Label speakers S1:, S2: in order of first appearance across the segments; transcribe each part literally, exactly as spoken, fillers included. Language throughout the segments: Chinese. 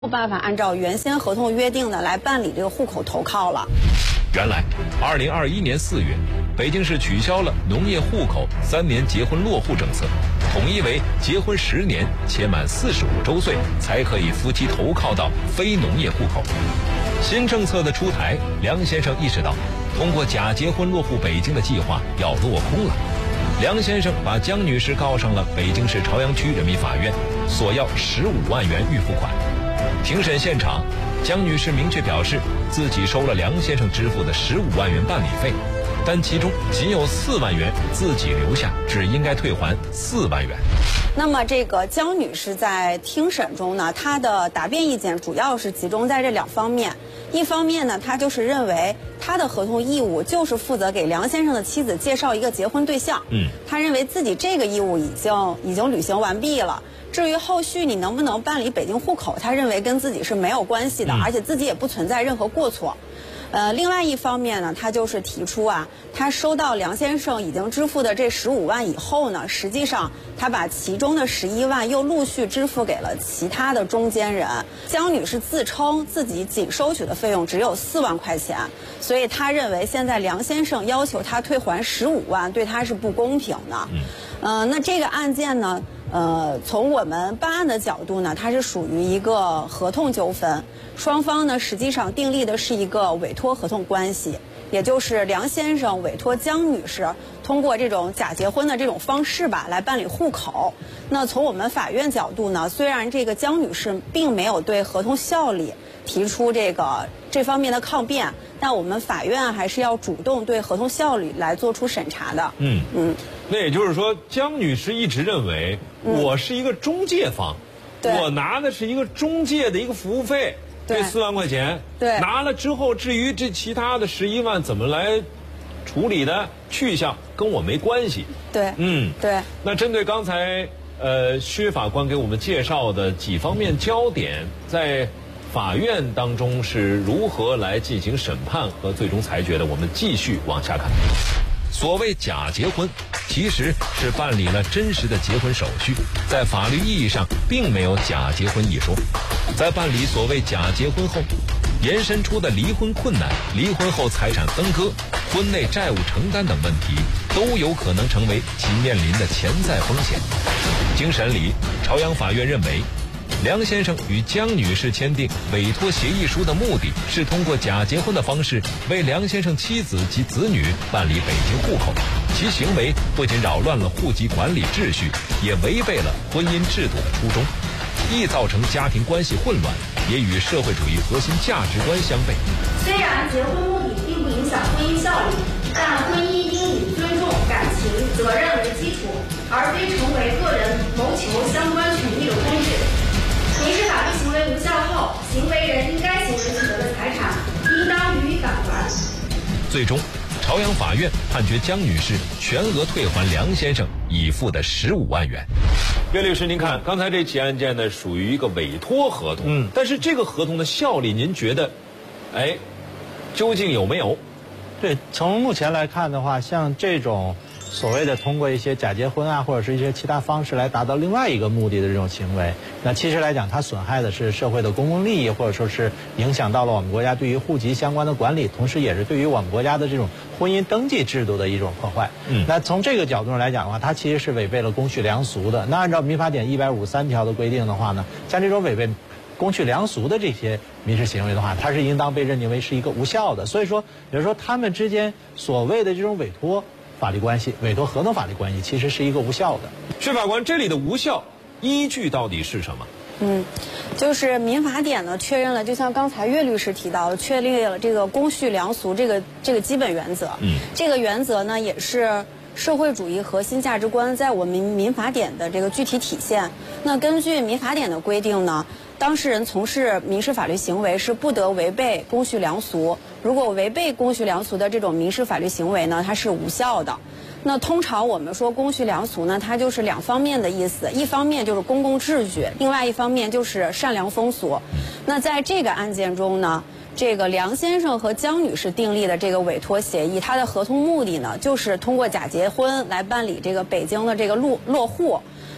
S1: 没有办法按照原先合同约定的来办理这个户口投靠了。
S2: 原来，二零二一年四月，北京市取消了农业户口三年结婚落户政策，统一为结婚十年且满四十五周岁才可以夫妻投靠到非农业户口。新政策的出台，梁先生意识到，通过假结婚落户北京的计划要落空了。梁先生把江女士告上了北京市朝阳区人民法院，索要十五万元预付款。庭审现场，江女士明确表示自己收了梁先生支付的十五万元办理费，但其中仅有四万元自己留下，只应该退还四万元。
S1: 那么这个江女士在庭审中呢，她的答辩意见主要是集中在这两方面。一方面呢，她就是认为她的合同义务就是负责给梁先生的妻子介绍一个结婚对象。嗯，她认为自己这个义务已经已经履行完毕了。至于后续你能不能办理北京户口，她认为跟自己是没有关系的，嗯、而且自己也不存在任何过错。呃，另外一方面呢，他就是提出啊，他收到梁先生已经支付的这十五万以后呢，实际上他把其中的十一万又陆续支付给了其他的中间人。江女士自称自己仅收取的费用只有四万块钱，所以他认为现在梁先生要求他退还十五万，对他是不公平的。嗯，呃，那这个案件呢？呃，从我们办案的角度呢，它是属于一个合同纠纷，双方呢实际上订立的是一个委托合同关系，也就是梁先生委托江女士通过这种假结婚的这种方式吧来办理户口。那从我们法院角度呢，虽然这个江女士并没有对合同效力提出这个这方面的抗辩，但我们法院还是要主动对合同效力来做出审查的。
S3: 嗯嗯，那也就是说，江女士一直认为我是一个中介方，嗯、我拿的是一个中介的一个服务费，这四万块钱，
S1: 对，
S3: 拿了之后，至于这其他的十一万怎么来处理的去向，跟我没关系。
S1: 对，
S3: 嗯，
S1: 对。
S3: 那针对刚才呃薛法官给我们介绍的几方面焦点，在法院当中是如何来进行审判和最终裁决的？我们继续往下看。
S2: 所谓假结婚，其实是办理了真实的结婚手续，在法律意义上并没有假结婚一说。在办理所谓假结婚后，延伸出的离婚困难、离婚后财产分割、婚内债务承担等问题，都有可能成为其面临的潜在风险。经审理，朝阳法院认为，梁先生与江女士签订委托协议书的目的是通过假结婚的方式为梁先生妻子及子女办理北京户口，其行为不仅扰乱了户籍管理秩序，也违背了婚姻制度的初衷，易造成家庭关系混乱，也与社会主义核心价值观相悖。
S4: 虽然结婚目的并不影响婚姻效力，但婚姻应以尊重、感情、责任为基础，而非成为个人谋求相关权益的工具。民事法律行为无效后，行为人应该行使取得的财产，应当予以返还。
S2: 最终，朝阳法院判决江女士全额退还梁先生已付的十五万元。
S3: 岳律师，您看，刚才这起案件呢，属于一个委托合同，嗯，但是这个合同的效力，您觉得，哎，究竟有没有？
S5: 对，从目前来看的话，像这种所谓的通过一些假结婚啊，或者是一些其他方式来达到另外一个目的的这种行为，那其实来讲，它损害的是社会的公共利益，或者说是影响到了我们国家对于户籍相关的管理，同时也是对于我们国家的这种婚姻登记制度的一种破坏。嗯，那从这个角度上来讲的话，它其实是违背了公序良俗的。那按照民法典一百五十三条的规定的话呢，像这种违背公序良俗的这些民事行为的话，它是应当被认定为是一个无效的。所以说，比如说他们之间所谓的这种委托法律关系、委托合同法律关系，其实是一个无效的。
S3: 薛法官，这里的无效依据到底是什么？
S1: 嗯，就是民法典呢确认了，就像刚才岳律师提到的，确立了这个公序良俗这个这个基本原则。嗯，这个原则呢也是社会主义核心价值观在我们民法典的这个具体体现。那根据民法典的规定呢，当事人从事民事法律行为是不得违背公序良俗。如果违背公序良俗的这种民事法律行为呢，它是无效的。那通常我们说公序良俗呢，它就是两方面的意思，一方面就是公共秩序，另外一方面就是善良风俗。那在这个案件中呢，这个梁先生和江女士订立的这个委托协议，它的合同目的呢，就是通过假结婚来办理这个北京的这个落落户。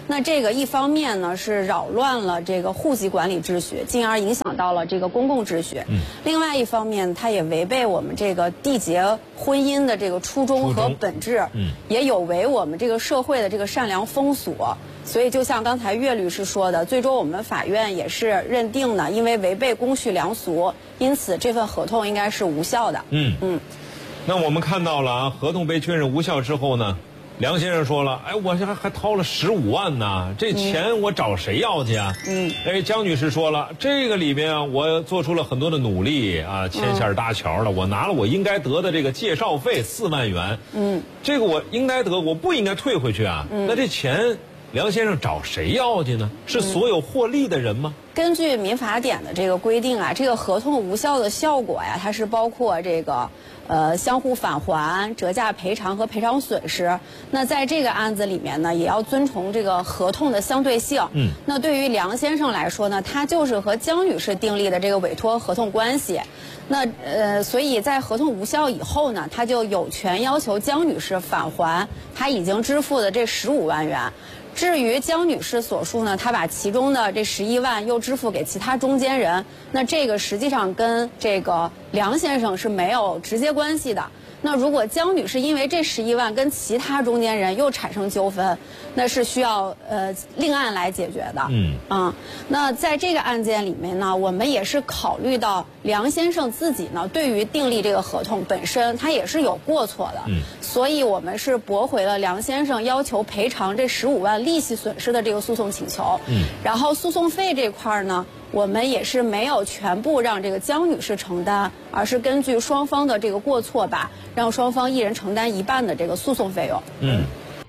S1: 那这个一方面呢是扰乱了这个户籍管理秩序，进而影响到了这个公共秩序。嗯。另外一方面，它也违背我们这个缔结婚姻的这个初衷和本质，嗯，也有违我们这个社会的这个善良风俗。所以，就像刚才岳律师说的，最终我们法院也是认定呢，因为违背公序良俗，因此这份合同应该是无效的。嗯嗯。
S3: 那我们看到了啊，合同被确认无效之后呢，梁先生说了，哎，我这还还掏了十五万呢，这钱我找谁要去啊？嗯。哎，江女士说了，这个里边啊，我做出了很多的努力啊，牵线搭桥了，我拿了我应该得的这个介绍费四万元。嗯。这个我应该得，我不应该退回去啊。嗯。那这钱，梁先生找谁要去呢？是所有获利的人吗？
S1: 根据民法典的这个规定啊，这个合同无效的效果呀，它是包括这个呃相互返还、折价赔偿和赔偿损失。那在这个案子里面呢，也要遵从这个合同的相对性。嗯。那对于梁先生来说呢，他就是和江女士订立的这个委托合同关系。那呃，所以在合同无效以后呢，他就有权要求江女士返还他已经支付的这十五万元。至于江女士所述呢，她把其中的这十一万又支付给其他中间人，那这个实际上跟这个梁先生是没有直接关系的。那如果江女士因为这十一万跟其他中间人又产生纠纷，那是需要呃另案来解决的。嗯啊，那在这个案件里面呢，我们也是考虑到梁先生自己呢，对于订立这个合同本身，他也是有过错的。嗯，所以我们是驳回了梁先生要求赔偿这十五万利息损失的这个诉讼请求。嗯，然后诉讼费这块呢，我们也是没有全部让这个江女士承担，而是根据双方的这个过错吧，让双方一人承担一半的这个诉讼费用。嗯。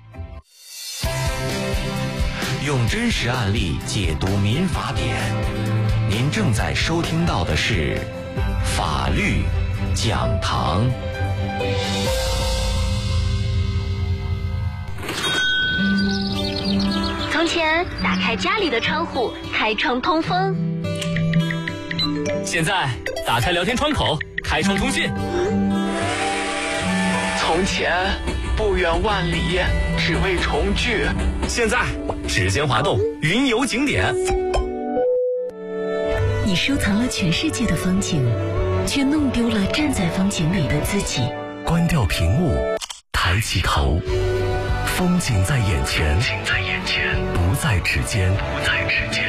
S6: 用真实案例解读民法典，您正在收听到的是法律讲堂。
S7: 从前，打开家里的窗户，开窗通风。
S8: 现在，打开聊天窗口，开窗通讯。
S9: 从前，不远万里，只为重聚。
S8: 现在，指尖滑动，云游景点。
S10: 你收藏了全世界的风景，却弄丢了站在风景里的自己。
S11: 关掉屏幕，抬起头，风景在眼前，景在眼前，不在指尖，不在指尖。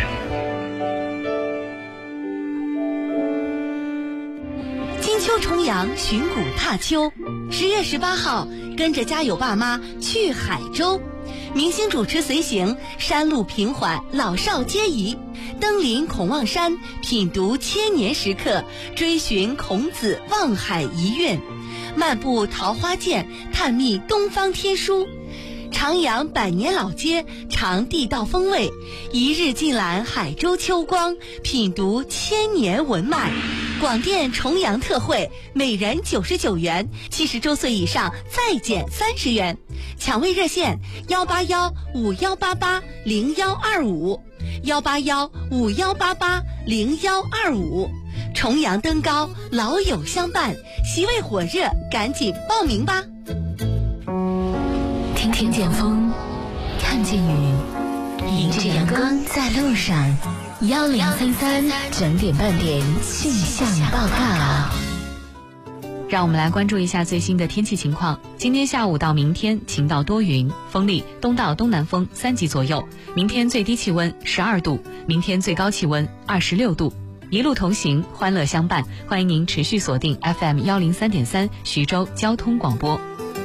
S10: 金秋重阳，寻古踏秋。十月十八号，跟着家有爸妈去海州，明星主持随行，山路平缓，老少皆宜。登临孔望山，品读千年石刻，追寻孔子望海遗愿，漫步桃花涧，探秘东方天书。徜徉百年老街，尝地道风味，一日尽览海州秋光，品读千年文脉。广电重阳特惠，每人九十九元，七十周岁以上再减三十元。抢位热线：幺八幺五幺八八零幺二五，幺八幺五幺八八零幺二五。重阳登高，老友相伴，席位火热，赶紧报名吧！ 听见风，看见雨，迎着阳光在路上。幺零三三整点半点气象报告。
S12: 让我们来关注一下最新的天气情况。今天下午到明天晴到多云，风力东到东南风三级左右。明天最低气温十二度，明天最高气温二十六度。一路同行，欢乐相伴。欢迎您持续锁定 F M 幺零三点三徐州交通广播。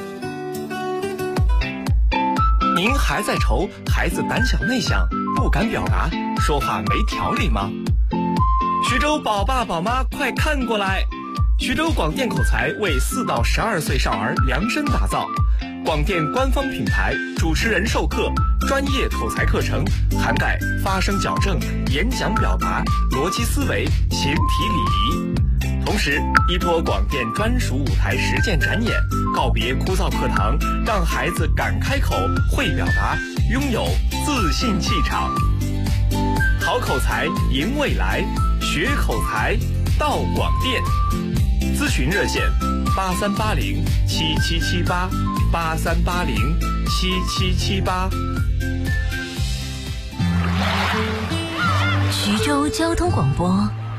S13: 您还在愁孩子胆小内向，不敢表达，说话没条理吗？徐州宝爸宝妈快看过来！徐州广电口才为四到十二岁少儿量身打造，广电官方品牌，主持人授课，专业口才课程，涵盖发声矫正、演讲表达、逻辑思维、形体礼仪。同时，依托广电专属舞台实践展演，告别枯燥课堂，让孩子敢开口、会表达，拥有自信气场。好口才赢未来，学口才到广电。咨询热线：八三八零七七七八，八三八零七七七八。
S14: 徐州交通广播。